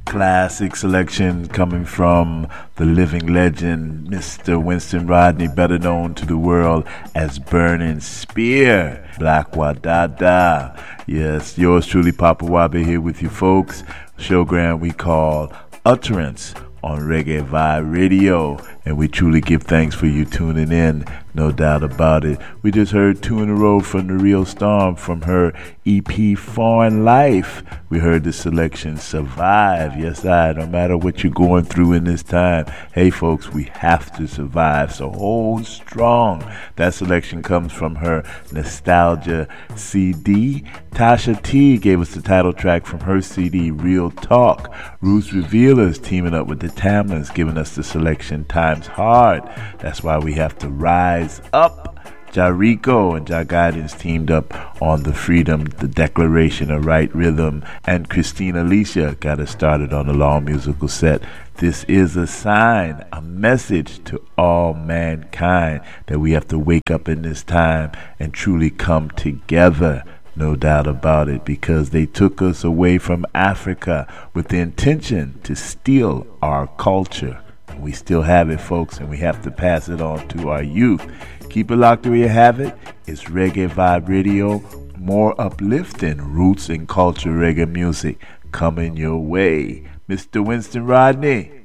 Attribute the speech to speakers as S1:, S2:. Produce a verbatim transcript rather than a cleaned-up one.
S1: Classic selection coming from the living legend, Mister Winston Rodney, better known to the world as Burning Spear, Black Wadada. Yes, yours truly, Papa Wabe, here with you folks. Showgram we call Utterance on Reggae Vibe Radio, and we truly give thanks for you tuning in, no doubt about it. We just heard two in a row from the Real Storm from her E P Foreign Life. We heard the selection Survive. Yes, I, no matter what you're going through in this time, hey folks, we have to survive, so hold strong. That selection comes from her Nostalgia C D. Tasha T gave us the title track from her C D Real Talk. Roots Revealers teaming up with the Tamlins, giving us the selection Times Hard. That's why we have to rise up. Jarico and Jah Guidance teamed up on The Freedom, The Declaration of Right Rhythm, and Christina Alicia got us started on the long musical set. This is a sign, a message to all mankind that we have to wake up in this time and truly come together. No doubt about it, because they took us away from Africa with the intention to steal our culture. And we still have it, folks, and we have to pass it on to our youth. Keep it locked where you have it. It's Reggae Vibe Radio, more uplifting roots and culture reggae music coming your way. Mister Winston Rodney.